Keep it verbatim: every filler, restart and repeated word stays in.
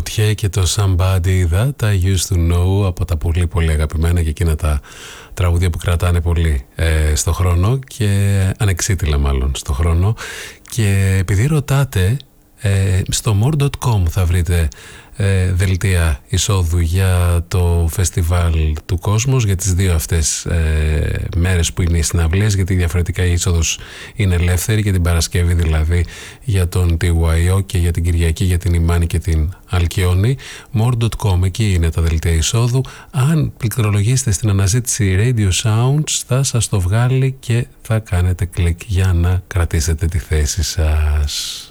Gautier και το Somebody That I Used to Know, από τα πολύ πολύ αγαπημένα και εκείνα τα τραγούδια που κρατάνε πολύ ε, στο χρόνο και ανεξίτηλα μάλλον στο χρόνο. Και επειδή ρωτάτε, ε, στο more dot com θα βρείτε ε, δελτία εισόδου για το φεστιβάλ του Κόσμος, για τις δύο αυτές ε, μέρες που είναι οι συναυλίες, γιατί διαφορετικά η είσοδος είναι ελεύθερη, και την Παρασκευή δηλαδή για τον τι γουάι ο και για την Κυριακή για την Ιμάνη και την Αλκιόνη. more dot com, εκεί είναι τα δελτία εισόδου. Αν πληκτρολογήσετε στην αναζήτηση Radio Sounds θα σας το βγάλει και θα κάνετε κλικ για να κρατήσετε τη θέση σας.